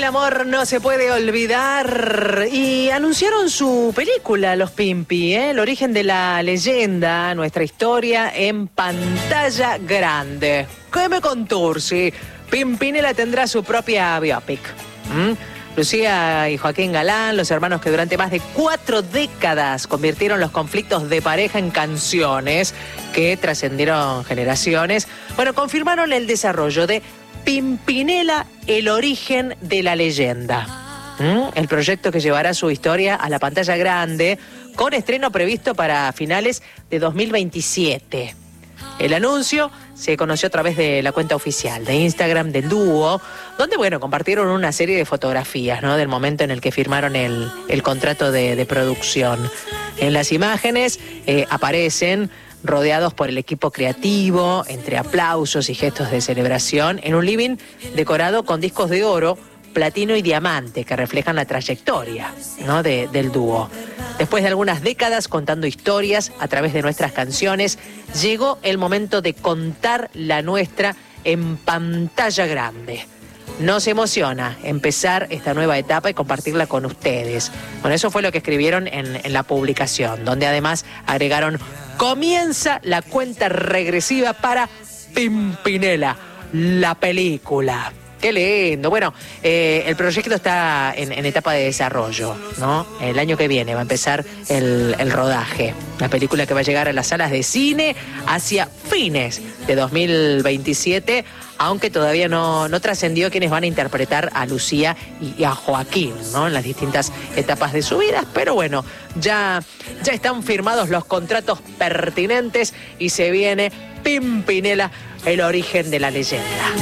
el amor no se puede olvidar. Y anunciaron su película, Los Pimpi, El origen de la leyenda, nuestra historia en pantalla grande. ¿Qué me contursi? Pimpinela tendrá su propia biopic. Lucía y Joaquín Galán, los hermanos que durante más de 4 décadas convirtieron los conflictos de pareja en canciones que trascendieron generaciones, confirmaron el desarrollo de Pimpinela, el origen de la leyenda. El proyecto que llevará su historia a la pantalla grande, con estreno previsto para finales de 2027. El anuncio se conoció a través de la cuenta oficial de Instagram del dúo, donde, compartieron una serie de fotografías, ¿no?, del momento en el que firmaron el contrato de producción. En las imágenes aparecen rodeados por el equipo creativo, entre aplausos y gestos de celebración, en un living decorado con discos de oro, platino y diamante que reflejan la trayectoria, ¿no?, del dúo. Después de algunas décadas contando historias a través de nuestras canciones, llegó el momento de contar la nuestra en pantalla grande. Nos emociona empezar esta nueva etapa y compartirla con ustedes. Eso fue lo que escribieron en la publicación, donde además agregaron: comienza la cuenta regresiva para Pimpinela, la película. ¡Qué lindo! El proyecto está en etapa de desarrollo, ¿no? El año que viene va a empezar el rodaje. La película que va a llegar a las salas de cine hacia fines de 2027, aunque todavía no trascendió quiénes van a interpretar a Lucía y a Joaquín, ¿no?, en las distintas etapas de su vida. Pero ya están firmados los contratos pertinentes y se viene Pimpinela, el origen de la leyenda.